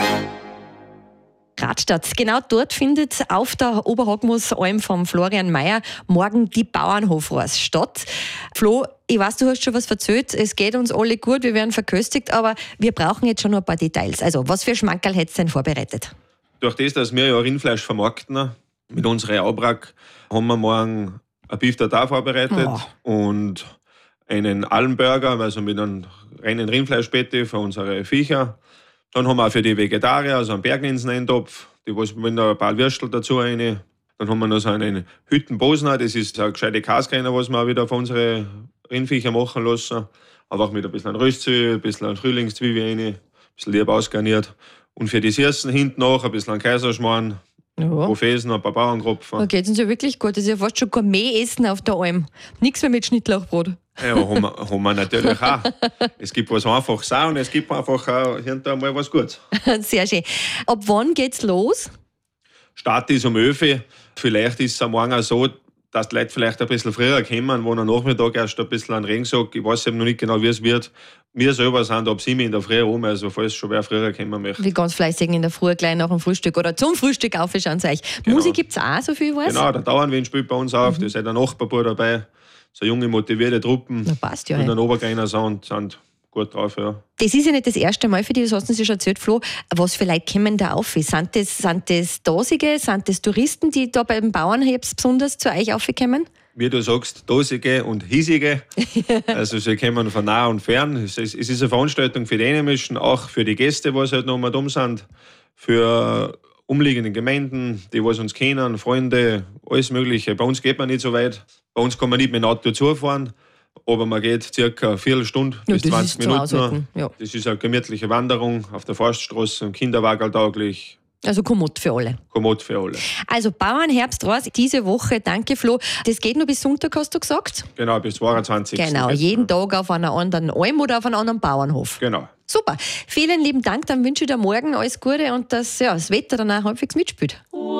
Radstadt. Genau dort findet auf der Oberhagmusalm vom Florian Mayer morgen die Bauernhofrace statt. Flo, ich weiß, du hast schon was erzählt. Es geht uns alle gut, wir werden verköstigt, aber wir brauchen jetzt schon noch ein paar Details. Also, was für Schmankerl hättest du denn vorbereitet? Durch das, dass wir ja Rindfleisch vermarkten, mit unserer Aubrack, haben wir morgen ein Beef Tartare vorbereitet und einen Almburger, also mit einem reinen Rindfleischbette für unsere Viecher. Dann haben wir auch für die Vegetarier, also einen Berglinsen-Eintopf, die was mit ein paar Würstel dazu rein. Dann haben wir noch so einen Hüttenbosner, das ist eine gescheite Kaskreiner, was wir auch wieder für unsere Rindviecher machen lassen. Einfach mit ein bisschen Röstzwiebel, ein bisschen Frühlingszwiebel rein, ein bisschen lieb ausgarniert. Und für die Süßen hinten noch ein bisschen Kaiserschmarrn, Profesen, ein paar Bauernkropfen. Da geht es uns ja wirklich gut. Das ist ja fast schon Gourmet-Essen auf der Alm. Nichts mehr mit Schnittlauchbrot. Ja, haben wir natürlich auch. Es gibt was Einfaches auch und es gibt einfach auch hier und da mal was Gutes. Sehr schön. Ab wann geht's los? Start ist um 11 Uhr. Vielleicht ist es am Morgen auch so, dass die Leute vielleicht ein bisschen früher kommen, wo am Nachmittag erst ein bisschen einen Regensack. Ich weiß eben noch nicht genau, wie es wird. Wir selber sind ab 7 Uhr in der Früh rum, also falls schon wer früher kommen möchte. Wie ganz fleißig in der Früh, gleich nach dem Frühstück oder zum Frühstück aufschauen zu euch. Genau. Musik gibt es auch, so viel ich weiß? Genau, der Dauernwind spielt bei uns auf, da ist ein Nachbarboy dabei. So junge, motivierte Truppen. Na, passt ja. Mit einem Obergreiner Sound sind gut drauf, ja. Das ist ja nicht das erste Mal für dich, das hast du uns schon erzählt, Flo. Was für Leute kommen da auf? Sind das Dosige, sind das Touristen, die da beim Bauernherbst besonders zu euch aufkommen? Wie du sagst, Dosige und Hiesige. Also sie kommen von nah und fern. Es ist eine Veranstaltung für die Einheimischen, auch für die Gäste, die halt noch mal dumm sind, für umliegende Gemeinden, die was uns kennen, Freunde, alles Mögliche. Bei uns geht man nicht so weit. Bei uns kann man nicht mit dem Auto zufahren, aber man geht circa eine Viertelstunde bis 20 Minuten. Ja. Das ist eine gemütliche Wanderung auf der Forststraße, Kinderwagen tauglich. Also Kommod für alle. Kommod für alle. Also Bauernherbstrace diese Woche, danke Flo. Das geht nur bis Sonntag, hast du gesagt? Genau, bis 22. Genau, jeden Tag auf einer anderen Alm oder auf einem anderen Bauernhof. Genau. Super, vielen lieben Dank, dann wünsche ich dir morgen alles Gute und dass das Wetter dann auch halbwegs mitspielt.